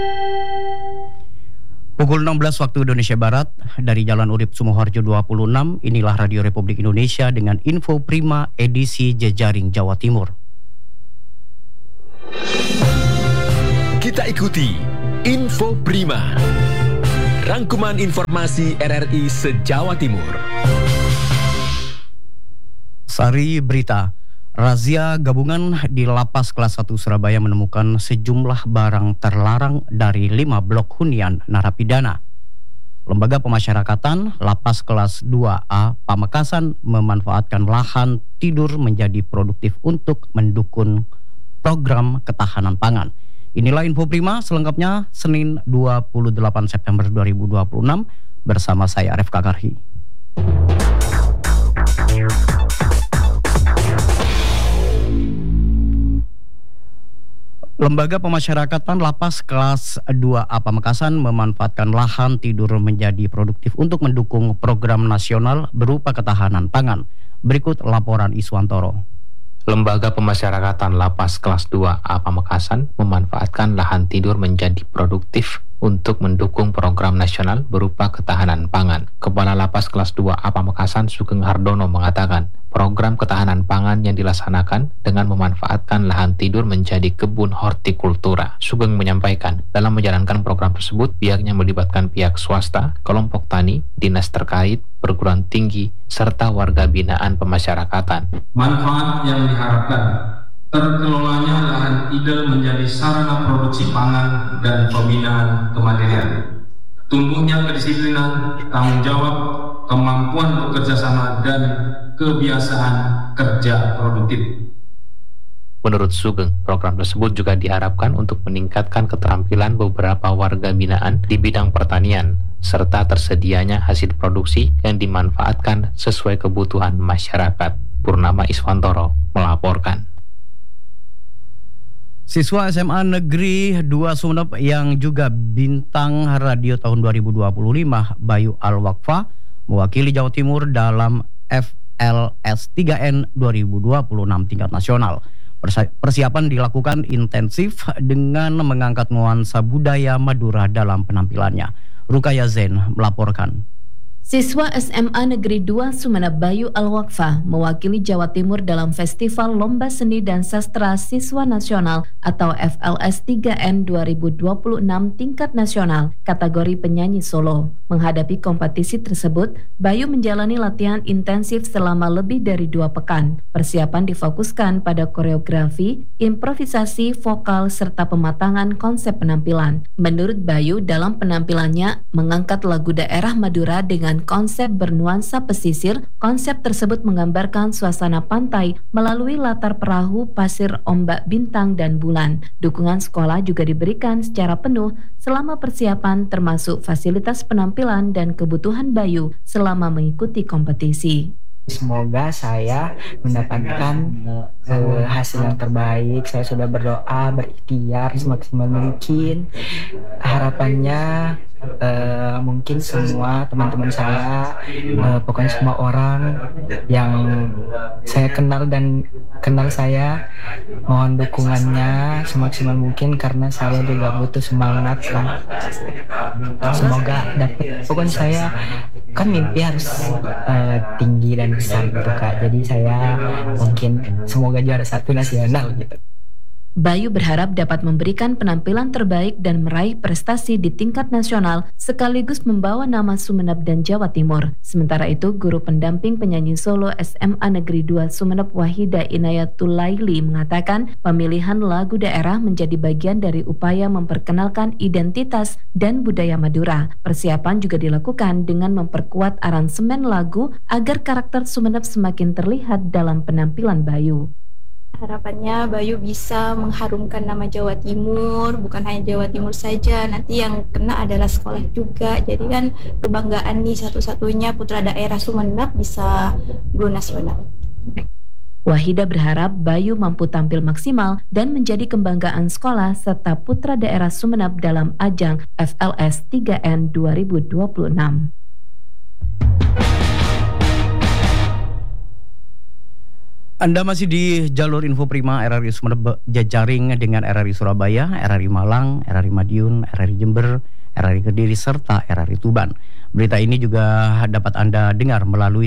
Pukul 16 waktu Indonesia Barat, dari Jalan Urip Sumoharjo 26, inilah Radio Republik Indonesia dengan info prima edisi Jejaring Jawa Timur. Kita ikuti Info Prima, rangkuman informasi RRI se-Jawa Timur. Sari berita, razia gabungan di Lapas Kelas 1 Surabaya menemukan sejumlah barang terlarang dari 5 blok hunian narapidana. Lembaga Pemasyarakatan Lapas Kelas 2A Pamekasan memanfaatkan lahan tidur menjadi produktif untuk mendukung program ketahanan pangan. Inilah info prima selengkapnya Senin 28 September 2026 bersama saya Arif Kakarhi. Lembaga Pemasyarakatan Lapas Kelas 2A Pamekasan memanfaatkan lahan tidur menjadi produktif untuk mendukung program nasional berupa ketahanan pangan. Berikut laporan Iswantoro. Lembaga Pemasyarakatan Lapas Kelas 2A Pamekasan memanfaatkan lahan tidur menjadi produktif untuk mendukung program nasional berupa ketahanan pangan. Kepala Lapas Kelas 2A Pamekasan Sugeng Hardono mengatakan, program ketahanan pangan yang dilaksanakan dengan memanfaatkan lahan tidur menjadi kebun hortikultura. Sugeng menyampaikan, dalam menjalankan program tersebut, pihaknya melibatkan pihak swasta, kelompok tani, dinas terkait, perguruan tinggi, serta warga binaan pemasyarakatan. Manfaat yang diharapkan, terkelolanya lahan tidur menjadi sarana produksi pangan dan pembinaan kemandirian. Tumbuhnya kedisiplinan, tanggung jawab, kemampuan bekerja sama, dan kebiasaan kerja produktif. Menurut Sugeng, program tersebut juga diharapkan untuk meningkatkan keterampilan beberapa warga binaan di bidang pertanian, serta tersedianya hasil produksi yang dimanfaatkan sesuai kebutuhan masyarakat. Purnama Iswantoro melaporkan. Siswa SMA Negeri 2 Sumeneb yang juga bintang radio tahun 2025, Bayu Al-Wakfa, mewakili Jawa Timur dalam FLS 3N 2026 tingkat nasional. Persiapan dilakukan intensif dengan mengangkat nuansa budaya Madura dalam penampilannya. Rukaya Zain melaporkan. Siswa SMA Negeri 2 Sumeneb Bayu Al-Wakfa mewakili Jawa Timur dalam Festival Lomba Seni dan Sastra Siswa Nasional atau FLS 3N 2026 tingkat nasional kategori penyanyi solo. Menghadapi kompetisi tersebut, Bayu menjalani latihan intensif selama lebih dari 2 pekan. Persiapan difokuskan pada koreografi, improvisasi, vokal, serta pematangan konsep penampilan. Menurut Bayu, dalam penampilannya mengangkat lagu daerah Madura dengan konsep bernuansa pesisir. Konsep tersebut menggambarkan suasana pantai melalui latar perahu, pasir, ombak, bintang, dan bulan. Dukungan sekolah juga diberikan secara penuh selama persiapan, termasuk fasilitas penampilan dan kebutuhan Bayu selama mengikuti kompetisi. Semoga saya mendapatkan hasil yang terbaik. Saya sudah berdoa, berikhtiar semaksimal mungkin. Harapannya mungkin semua teman-teman saya, pokoknya semua orang yang saya kenal dan kenal saya, mohon dukungannya semaksimal mungkin karena saya juga butuh semangat lah. Semoga dapat. Pokoknya saya kan mimpi harus tinggi dan besar gitu Kak. Jadi saya mungkin semoga juara 1 nasional gitu. Bayu berharap dapat memberikan penampilan terbaik dan meraih prestasi di tingkat nasional sekaligus membawa nama Sumeneb dan Jawa Timur. Sementara itu, guru pendamping penyanyi solo SMA Negeri 2 Sumeneb Wahida Inayatulaili mengatakan pemilihan lagu daerah menjadi bagian dari upaya memperkenalkan identitas dan budaya Madura. Persiapan juga dilakukan dengan memperkuat aransemen lagu agar karakter Sumeneb semakin terlihat dalam penampilan Bayu. Harapannya Bayu bisa mengharumkan nama Jawa Timur, bukan hanya Jawa Timur saja, nanti yang kena adalah sekolah juga. Jadi kan kebanggaan nih, satu-satunya putra daerah Sumeneb bisa go nasional. Wahida berharap Bayu mampu tampil maksimal dan menjadi kebanggaan sekolah serta putra daerah Sumeneb dalam ajang FLS 3N 2026. Anda masih di jalur Info Prima RRI Sumeneb jejaring dengan RRI Surabaya, RRI Malang, RRI Madiun, RRI Jember, RRI Kediri, serta RRI Tuban. Berita ini juga dapat Anda dengar melalui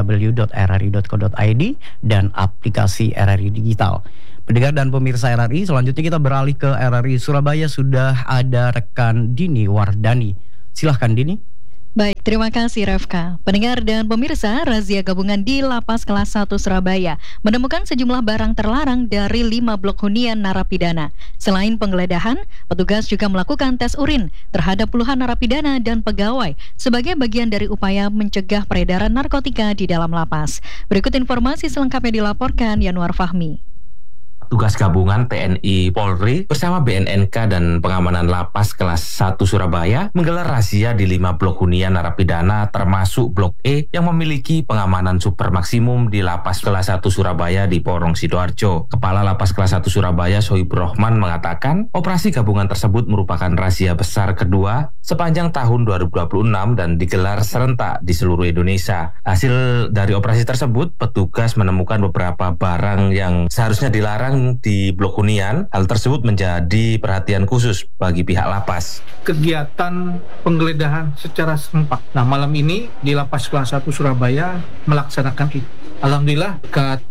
www.rri.co.id dan aplikasi RRI Digital. Pendengar dan pemirsa RRI, selanjutnya kita beralih ke RRI Surabaya. Sudah ada rekan Dini Wardani. Silahkan Dini. Baik, terima kasih Refka. Pendengar dan pemirsa, razia gabungan di Lapas Kelas 1 Surabaya menemukan sejumlah barang terlarang dari 5 blok hunian narapidana. Selain penggeledahan, petugas juga melakukan tes urin terhadap puluhan narapidana dan pegawai sebagai bagian dari upaya mencegah peredaran narkotika di dalam lapas. Berikut informasi selengkapnya dilaporkan Yanuar Fahmi. Tugas gabungan TNI Polri bersama BNNK dan pengamanan Lapas Kelas 1 Surabaya menggelar razia di 5 blok hunian narapidana termasuk Blok E yang memiliki pengamanan super maksimum di Lapas Kelas 1 Surabaya di Porong Sidoarjo. Kepala Lapas Kelas 1 Surabaya Sohibur Rahman mengatakan operasi gabungan tersebut merupakan razia besar kedua sepanjang tahun 2026 dan digelar serentak di seluruh Indonesia. Hasil dari operasi tersebut, petugas menemukan beberapa barang yang seharusnya dilarang di blok hunian. Hal tersebut menjadi perhatian khusus bagi pihak lapas. Kegiatan penggeledahan secara serempak. Nah, malam ini di Lapas Kelas 1 Surabaya melaksanakan itu. Alhamdulillah berkat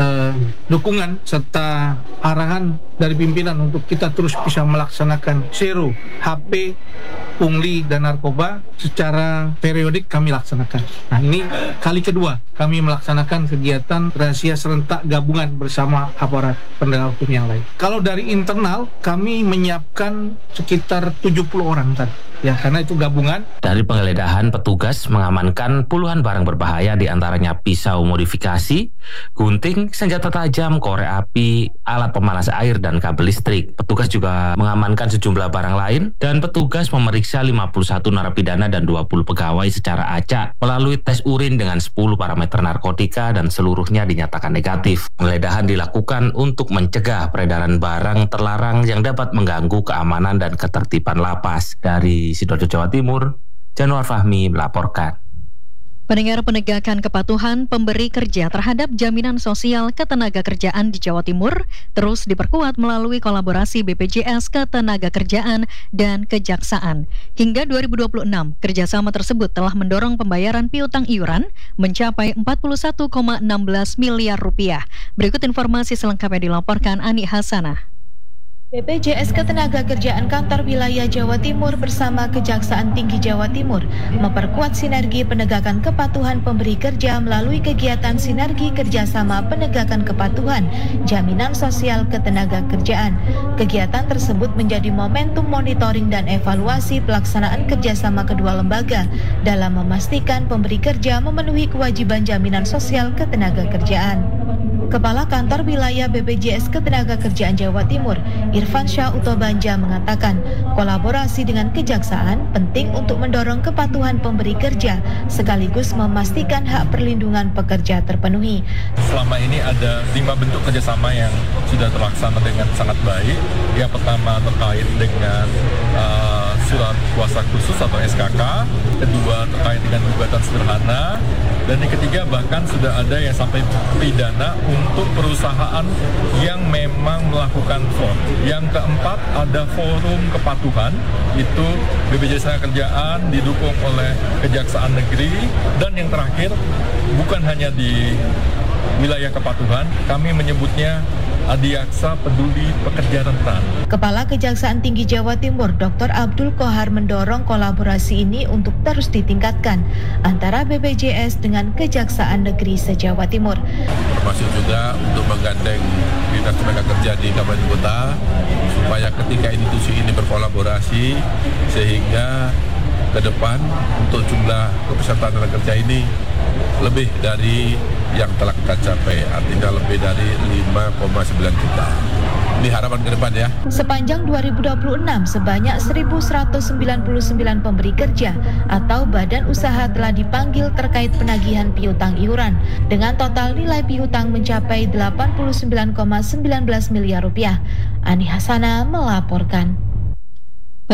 dukungan serta arahan dari pimpinan untuk kita terus bisa melaksanakan zero HP, pungli dan narkoba secara periodik kami laksanakan. Nah, ini kali kedua kami melaksanakan kegiatan razia serentak gabungan bersama aparat penegak hukum yang lain. Kalau dari internal kami menyiapkan sekitar 70 orang tadi. Ya, karena itu gabungan. Dari penggeledahan, petugas mengamankan puluhan barang berbahaya, diantaranya pisau modifikasi, gunting, senjata tajam, korek api, alat pemanas air, dan kabel listrik. Petugas juga mengamankan sejumlah barang lain, dan petugas memeriksa 51 narapidana dan 20 pegawai secara acak melalui tes urin dengan 10 parameter narkotika dan seluruhnya dinyatakan negatif. Penggeledahan dilakukan untuk mencegah peredaran barang terlarang yang dapat mengganggu keamanan dan ketertiban lapas. Dari Sidoarjo, Jawa Timur, Januar Fahmi melaporkan. Pendengar, penegakan kepatuhan pemberi kerja terhadap jaminan sosial ketenagakerjaan di Jawa Timur terus diperkuat melalui kolaborasi BPJS Ketenagakerjaan dan Kejaksaan. Hingga 2026, kerjasama tersebut telah mendorong pembayaran piutang iuran mencapai 41,16 miliar rupiah. Berikut informasi selengkapnya dilaporkan Ani Hasanah. BPJS Ketenagakerjaan Kantor Wilayah Jawa Timur bersama Kejaksaan Tinggi Jawa Timur memperkuat sinergi penegakan kepatuhan pemberi kerja melalui kegiatan sinergi kerjasama penegakan kepatuhan jaminan sosial ketenagakerjaan. Kegiatan tersebut menjadi momentum monitoring dan evaluasi pelaksanaan kerjasama kedua lembaga dalam memastikan pemberi kerja memenuhi kewajiban jaminan sosial ketenagakerjaan. Kepala Kantor Wilayah BPJS Ketenagakerjaan Jawa Timur, Irfan Syah Utobanja mengatakan, kolaborasi dengan Kejaksaan penting untuk mendorong kepatuhan pemberi kerja sekaligus memastikan hak perlindungan pekerja terpenuhi. Selama ini ada 5 bentuk kerjasama yang sudah terlaksana dengan sangat baik. Yang pertama terkait dengan surat kuasa khusus atau SKK, kedua terkait dengan gugatan sederhana, dan yang ketiga bahkan sudah ada yang sampai pidana untuk perusahaan yang memang melakukan fraud. Yang keempat ada forum kepatuhan, itu BPJS Ketenagakerjaan didukung oleh Kejaksaan Negeri, dan yang terakhir bukan hanya di wilayah kepatuhan, kami menyebutnya Adiaksa Peduli Pekerja Rentan. Kepala Kejaksaan Tinggi Jawa Timur Dr. Abdul Kohar mendorong kolaborasi ini untuk terus ditingkatkan antara BPJS dengan Kejaksaan Negeri se-Jawa Timur. Termasuk juga untuk menggandeng Dinas Tenaga Kerja di Kabupaten Kota supaya ketika institusi ini berkolaborasi sehingga ke depan untuk jumlah kepesertaan tenaga kerja ini lebih dari yang telah kita capai, artinya lebih dari 5,9 juta. Ini harapan ke depan ya. Sepanjang 2026, sebanyak 1.199 pemberi kerja atau badan usaha telah dipanggil terkait penagihan piutang iuran dengan total nilai piutang mencapai 89,19 miliar rupiah. Ani Hasanah melaporkan.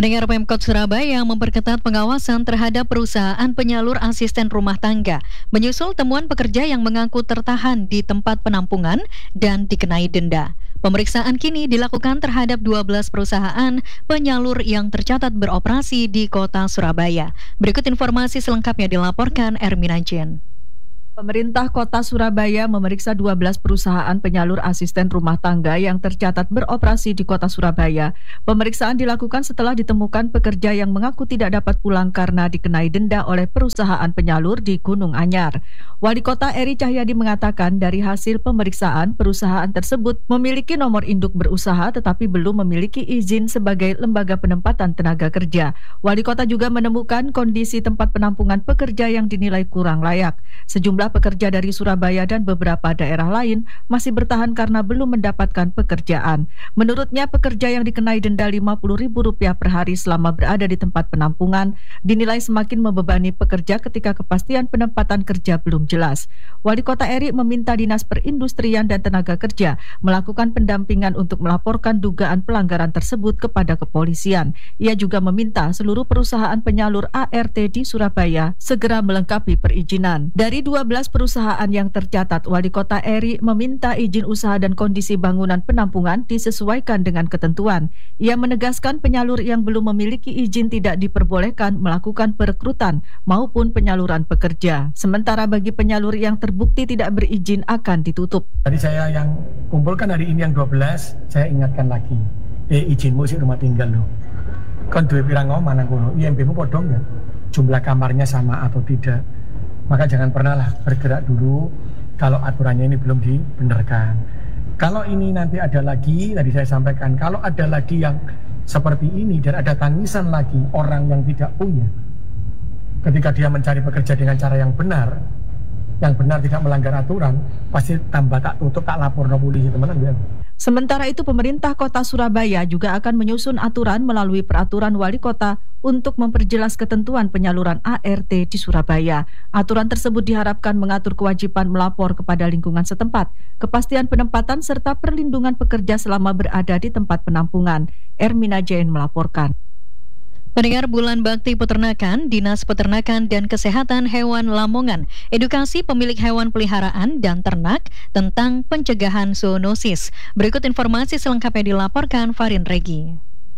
Pendengar, Pemkot Surabaya memperketat pengawasan terhadap perusahaan penyalur asisten rumah tangga menyusul temuan pekerja yang mengaku tertahan di tempat penampungan dan dikenai denda. Pemeriksaan kini dilakukan terhadap 12 perusahaan penyalur yang tercatat beroperasi di Kota Surabaya. Berikut informasi selengkapnya dilaporkan Ermina Jen. Pemerintah Kota Surabaya memeriksa 12 perusahaan penyalur asisten rumah tangga yang tercatat beroperasi di Kota Surabaya. Pemeriksaan dilakukan setelah ditemukan pekerja yang mengaku tidak dapat pulang karena dikenai denda oleh perusahaan penyalur di Gunung Anyar. Wali Kota Eri Cahyadi mengatakan dari hasil pemeriksaan, perusahaan tersebut memiliki nomor induk berusaha tetapi belum memiliki izin sebagai lembaga penempatan tenaga kerja. Wali Kota juga menemukan kondisi tempat penampungan pekerja yang dinilai kurang layak. Sejumlah pekerja dari Surabaya dan beberapa daerah lain masih bertahan karena belum mendapatkan pekerjaan. Menurutnya, pekerja yang dikenai denda Rp50.000 per hari selama berada di tempat penampungan dinilai semakin membebani pekerja ketika kepastian penempatan kerja belum jelas. Wali Kota Eri meminta Dinas Perindustrian dan Tenaga Kerja melakukan pendampingan untuk melaporkan dugaan pelanggaran tersebut kepada kepolisian. Ia juga meminta seluruh perusahaan penyalur ART di Surabaya segera melengkapi perizinan. Dari 12 perusahaan yang tercatat, Wali Kota Eri meminta izin usaha dan kondisi bangunan penampungan disesuaikan dengan ketentuan. Ia menegaskan penyalur yang belum memiliki izin tidak diperbolehkan melakukan perekrutan maupun penyaluran pekerja. Sementara bagi penyalur yang terbukti tidak berizin akan ditutup. Tadi saya yang kumpulkan hari ini yang 12, saya ingatkan lagi. Izinmu sih rumah tinggal loh. Kan duwe pirang omah nang kono, IMB-mu padha enggak? Jumlah kamarnya sama atau tidak? Maka jangan pernah lah bergerak dulu kalau aturannya ini belum dibenarkan. Kalau ini nanti ada lagi, tadi saya sampaikan, kalau ada lagi yang seperti ini dan ada tangisan lagi orang yang tidak punya, ketika dia mencari pekerja dengan cara yang benar tidak melanggar aturan, pasti tambah tak tutup, tak lapor no polisi teman-teman ya. Sementara itu, pemerintah Kota Surabaya juga akan menyusun aturan melalui peraturan wali kota untuk memperjelas ketentuan penyaluran ART di Surabaya. Aturan tersebut diharapkan mengatur kewajiban melapor kepada lingkungan setempat, kepastian penempatan serta perlindungan pekerja selama berada di tempat penampungan. Ermina Jain melaporkan. Pendengar, Bulan Bakti Peternakan, Dinas Peternakan dan Kesehatan Hewan Lamongan, edukasi pemilik hewan peliharaan dan ternak tentang pencegahan zoonosis. Berikut informasi selengkapnya dilaporkan Farin Regi.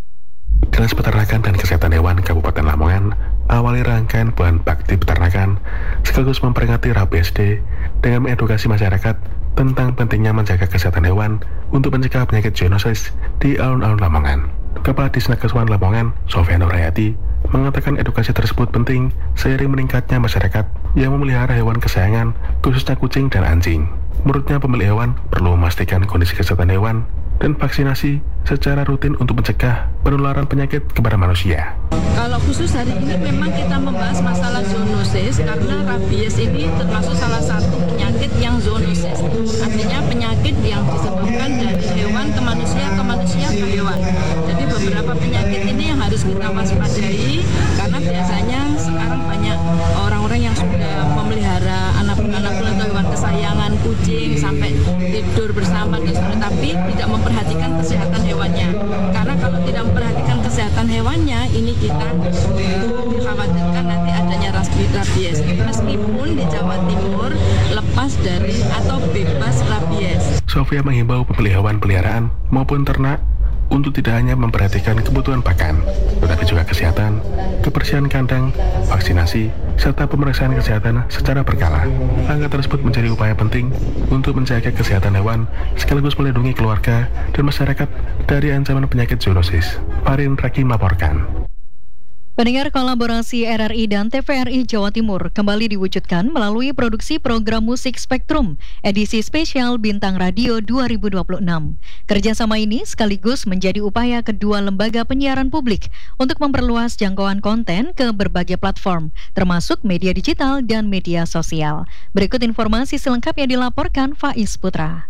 Dinas Peternakan dan Kesehatan Hewan Kabupaten Lamongan awali rangkaian Bulan Bakti Peternakan sekaligus memperingati Rabies Day dengan mengedukasi masyarakat tentang pentingnya menjaga kesehatan hewan untuk mencegah penyakit zoonosis di alun-alun Lamongan. Kepala Disnakesuan Lamongan, Sofia Nurhayati, mengatakan edukasi tersebut penting seiring meningkatnya masyarakat yang memelihara hewan kesayangan, khususnya kucing dan anjing. Menurutnya, pemilik hewan perlu memastikan kondisi kesehatan hewan dan vaksinasi secara rutin untuk mencegah penularan penyakit kepada manusia. Kalau khusus hari ini memang kita membahas masalah zoonosis karena rabies ini termasuk salah satu penyakit yang zoonosis. Artinya penyakit yang disebabkan dari hewan ke manusia ke hewan. Jadi beberapa penyakit ini yang harus kita waspadai karena biasanya sekarang banyak orang-orang yang sudah memelihara anak-anak atau hewan kesayangan, kucing sampai tidur bersama dan sebagainya, tapi tidak memperhatikan kesehatan hewannya. Karena kalau tidak memperhatikan kesehatan hewannya, ini kita dikhawatirkan nanti adanya rabies. Meskipun di Jawa Timur lepas dari atau bebas rabies. Sofia menghimbau pemilik hewan peliharaan maupun ternak untuk tidak hanya memperhatikan kebutuhan pakan, tetapi juga kesehatan, kebersihan kandang, vaksinasi, serta pemeriksaan kesehatan secara berkala. Langkah tersebut menjadi upaya penting untuk menjaga kesehatan hewan sekaligus melindungi keluarga dan masyarakat dari ancaman penyakit zoonosis. Farin Raki melaporkan. Pendengar, kolaborasi RRI dan TVRI Jawa Timur kembali diwujudkan melalui produksi program musik Spektrum, edisi spesial Bintang Radio 2026. Kerjasama ini sekaligus menjadi upaya kedua lembaga penyiaran publik untuk memperluas jangkauan konten ke berbagai platform, termasuk media digital dan media sosial. Berikut informasi selengkapnya dilaporkan Faiz Putra.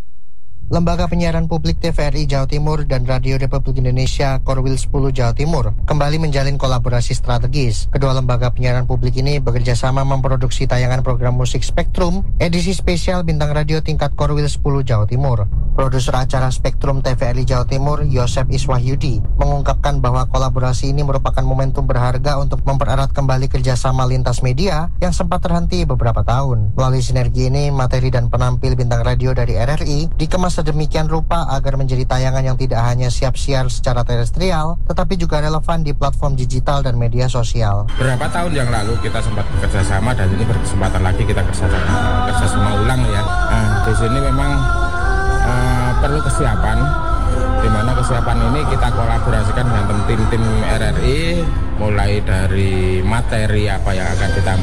Lembaga Penyiaran Publik TVRI Jawa Timur dan Radio Republik Indonesia Korwil 10 Jawa Timur kembali menjalin kolaborasi strategis. Kedua lembaga penyiaran publik ini bekerja sama memproduksi tayangan program musik Spektrum, edisi spesial Bintang Radio tingkat Korwil 10 Jawa Timur. Produser acara Spektrum TVRI Jawa Timur, Yosef Iswahyudi, mengungkapkan bahwa kolaborasi ini merupakan momentum berharga untuk mempererat kembali kerjasama lintas media yang sempat terhenti beberapa tahun. Melalui sinergi ini, materi dan penampil bintang radio dari RRI dikemas sedemikian rupa agar menjadi tayangan yang tidak hanya siap siar secara terestrial, tetapi juga relevan di platform digital dan media sosial. Beberapa tahun yang lalu kita sempat bekerjasama dan ini berkesempatan lagi kita kerjasama ulang ya. Nah, di sini memang perlu kesiapan, di mana kesiapan ini kita kolaborasikan dengan tim-tim RRI, mulai dari materi apa yang akan kita